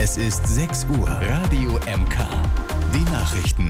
Es ist 6 Uhr. Radio MK. Die Nachrichten.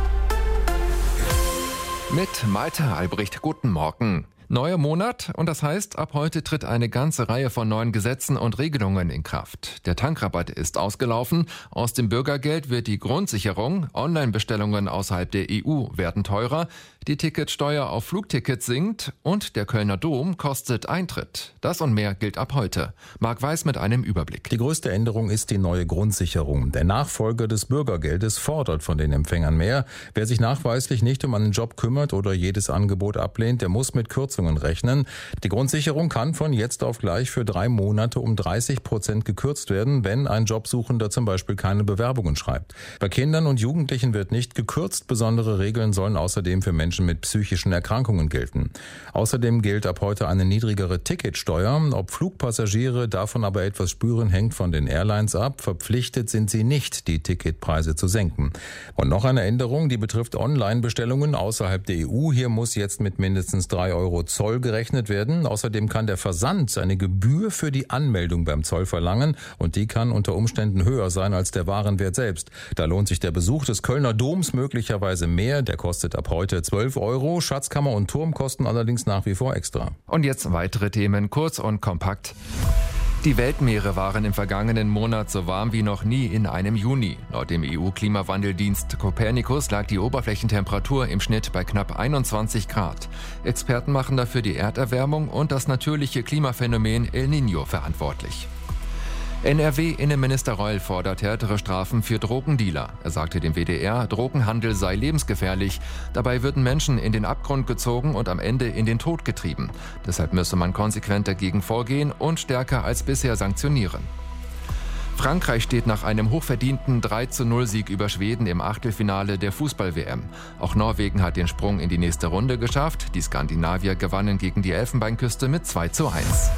Mit Malte Albrecht, guten Morgen. Neuer Monat und das heißt, ab heute tritt eine ganze Reihe von neuen Gesetzen und Regelungen in Kraft. Der Tankrabatt ist ausgelaufen, aus dem Bürgergeld wird die Grundsicherung, Online-Bestellungen außerhalb der EU werden teurer, die Ticketsteuer auf Flugtickets sinkt und der Kölner Dom kostet Eintritt. Das und mehr gilt ab heute. Marc Weiß mit einem Überblick. Die größte Änderung ist die neue Grundsicherung. Der Nachfolger des Bürgergeldes fordert von den Empfängern mehr. Wer sich nachweislich nicht um einen Job kümmert oder jedes Angebot ablehnt, der muss mit Kürzungen rechnen. Die Grundsicherung kann von jetzt auf gleich für 3 Monate um 30% gekürzt werden, wenn ein Jobsuchender zum Beispiel keine Bewerbungen schreibt. Bei Kindern und Jugendlichen wird nicht gekürzt. Besondere Regeln sollen außerdem für Menschen mit psychischen Erkrankungen gelten. Außerdem gilt ab heute eine niedrigere Ticketsteuer. Ob Flugpassagiere davon aber etwas spüren, hängt von den Airlines ab. Verpflichtet sind sie nicht, die Ticketpreise zu senken. Und noch eine Änderung, die betrifft Online-Bestellungen außerhalb der EU. Hier muss jetzt mit mindestens 3 Euro Zoll gerechnet werden. Außerdem kann der Versand eine Gebühr für die Anmeldung beim Zoll verlangen und die kann unter Umständen höher sein als der Warenwert selbst. Da lohnt sich der Besuch des Kölner Doms möglicherweise mehr. Der kostet ab heute 12 Euro. Schatzkammer und Turm kosten allerdings nach wie vor extra. Und jetzt weitere Themen, kurz und kompakt. Die Weltmeere waren im vergangenen Monat so warm wie noch nie in einem Juni. Laut dem EU-Klimawandeldienst Copernicus lag die Oberflächentemperatur im Schnitt bei knapp 21 Grad. Experten machen dafür die Erderwärmung und das natürliche Klimaphänomen El Niño verantwortlich. NRW-Innenminister Reul fordert härtere Strafen für Drogendealer. Er sagte dem WDR, Drogenhandel sei lebensgefährlich. Dabei würden Menschen in den Abgrund gezogen und am Ende in den Tod getrieben. Deshalb müsse man konsequent dagegen vorgehen und stärker als bisher sanktionieren. Frankreich steht nach einem hochverdienten 3:0-Sieg über Schweden im Achtelfinale der Fußball-WM. Auch Norwegen hat den Sprung in die nächste Runde geschafft. Die Skandinavier gewannen gegen die Elfenbeinküste mit 2:1.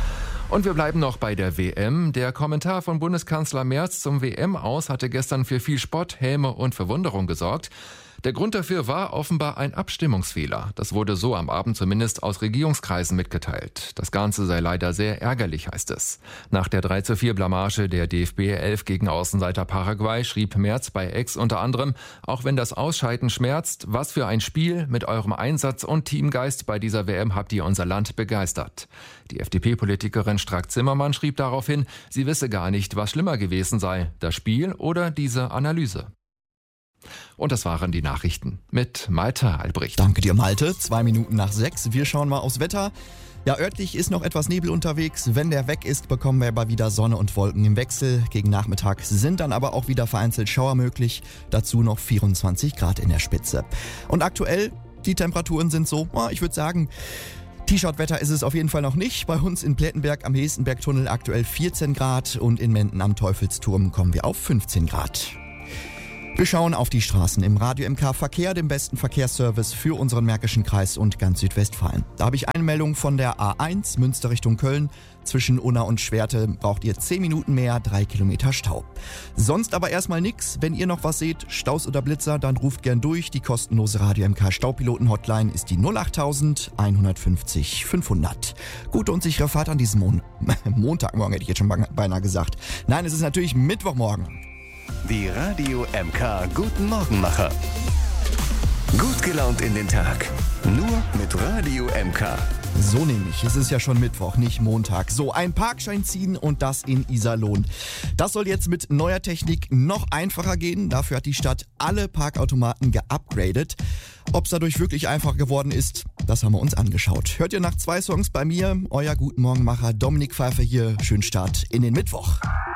Und wir bleiben noch bei der WM. Der Kommentar von Bundeskanzler Merz zum WM-Aus hatte gestern für viel Spott, Häme und Verwunderung gesorgt. Der Grund dafür war offenbar ein Abstimmungsfehler. Das wurde so am Abend zumindest aus Regierungskreisen mitgeteilt. Das Ganze sei leider sehr ärgerlich, heißt es. Nach der 3:4-Blamage der DFB 11 gegen Außenseiter Paraguay schrieb Merz bei X unter anderem, auch wenn das Ausscheiden schmerzt, was für ein Spiel, mit eurem Einsatz und Teamgeist bei dieser WM habt ihr unser Land begeistert. Die FDP-Politikerin Strack-Zimmermann schrieb daraufhin, sie wisse gar nicht, was schlimmer gewesen sei, das Spiel oder diese Analyse. Und das waren die Nachrichten mit Malte Albrecht. Danke dir, Malte. 2 Minuten nach 6. Wir schauen mal aufs Wetter. Ja, örtlich ist noch etwas Nebel unterwegs. Wenn der weg ist, bekommen wir aber wieder Sonne und Wolken im Wechsel. Gegen Nachmittag sind dann aber auch wieder vereinzelt Schauer möglich. Dazu noch 24 Grad in der Spitze. Und aktuell, die Temperaturen sind so, ich würde sagen, T-Shirt-Wetter ist es auf jeden Fall noch nicht. Bei uns in Plettenberg am Hesenbergtunnel aktuell 14 Grad und in Menden am Teufelsturm kommen wir auf 15 Grad. Wir schauen auf die Straßen im Radio MK Verkehr, dem besten Verkehrsservice für unseren Märkischen Kreis und ganz Südwestfalen. Da habe ich eine Meldung von der A1 Münster Richtung Köln. Zwischen Unna und Schwerte braucht ihr 10 Minuten mehr, 3 Kilometer Stau. Sonst aber erstmal nix. Wenn ihr noch was seht, Staus oder Blitzer, dann ruft gern durch. Die kostenlose Radio MK Staupiloten-Hotline ist die 08000 150 500. Gute und sichere Fahrt an diesem Montagmorgen, hätte ich jetzt schon beinahe gesagt. Nein, es ist natürlich Mittwochmorgen. Die Radio MK Guten Morgenmacher. Gut gelaunt in den Tag. Nur mit Radio MK. So nämlich, es ist ja schon Mittwoch, nicht Montag. So, ein Parkschein ziehen und das in Iserlohn. Das soll jetzt mit neuer Technik noch einfacher gehen. Dafür hat die Stadt alle Parkautomaten geupgradet. Ob es dadurch wirklich einfacher geworden ist, das haben wir uns angeschaut. Hört ihr nach 2 Songs bei mir, euer Guten Morgenmacher Dominik Pfeiffer hier. Schönen Start in den Mittwoch.